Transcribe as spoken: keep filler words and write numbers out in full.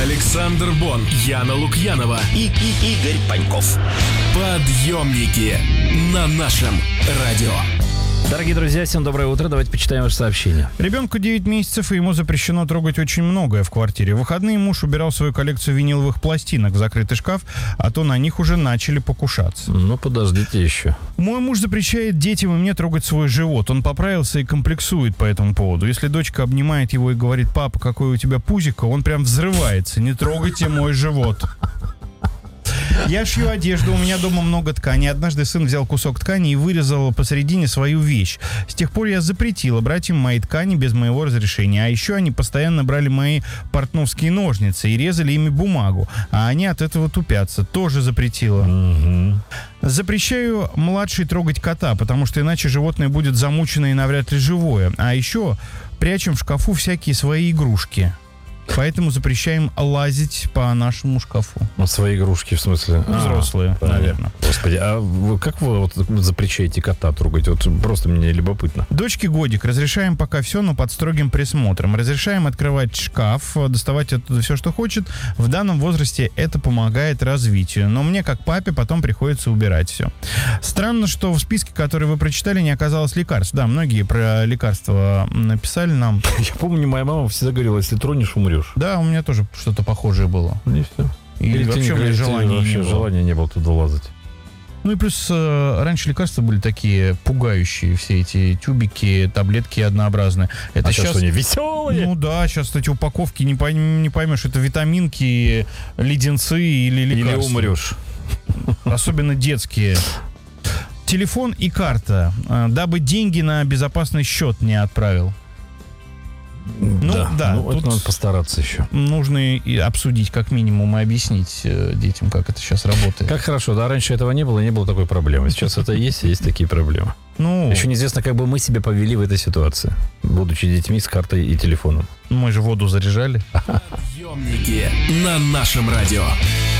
Александр Бон, Яна Лукьянова и, и Игорь Паньков. Подъемники на нашем радио. Дорогие друзья, всем доброе утро. Давайте почитаем ваше сообщение. Ребенку девять месяцев, и ему запрещено трогать очень многое в квартире. В выходные муж убирал свою коллекцию виниловых пластинок в закрытый шкаф, а то на них уже начали покушаться. Ну, подождите еще. Мой муж запрещает детям и мне трогать свой живот. Он поправился и комплексует по этому поводу. Если дочка обнимает его и говорит: «Папа, какой у тебя пузико», он прям взрывается: «Не трогайте мой живот». Я шью одежду, у меня дома много ткани. Однажды сын взял кусок ткани и вырезал посередине свою вещь. С тех пор я запретила брать им мои ткани без моего разрешения. А еще они постоянно брали мои портновские ножницы и резали ими бумагу. А они от этого тупятся. Тоже запретила. Угу. Запрещаю младшей трогать кота, потому что иначе животное будет замучено и навряд ли живое. А еще прячем в шкафу всякие свои игрушки. Поэтому запрещаем лазить по нашему шкафу. Ну, свои игрушки, в смысле? Взрослые, а, наверное. Господи, а вы, как вы вот запрещаете кота трогать? Вот просто мне любопытно. Дочке годик. Разрешаем пока все, но под строгим присмотром. Разрешаем открывать шкаф, доставать оттуда все, что хочет. В данном возрасте это помогает развитию. Но мне, как папе, потом приходится убирать все. Странно, что в списке, который вы прочитали, не оказалось лекарств. Да, многие про лекарства написали нам. Я помню, моя мама всегда говорила: если тронешь, умрешь. Да, у меня тоже что-то похожее было. И все. И Или вообще у меня желания не было. желания не было туда лазать. Ну и плюс э, раньше лекарства были такие пугающие, все эти тюбики, таблетки однообразные. Это а сейчас, сейчас они веселые. Ну да, сейчас эти упаковки, не, пойм, не поймешь, это витаминки, леденцы или лекарства. Или умрешь. Особенно детские. Телефон и карта, э, дабы деньги на безопасный счет не отправил. Ну да, да, ну, это надо постараться еще. Нужно и обсудить как минимум и объяснить э, детям, как это сейчас работает. Как хорошо, да, раньше этого не было, не было такой проблемы. Сейчас это есть, и есть такие проблемы. Ну, еще неизвестно, как бы мы себя повели в этой ситуации, будучи детьми с картой и телефоном. Мы же воду заряжали. Подъемники на нашем радио.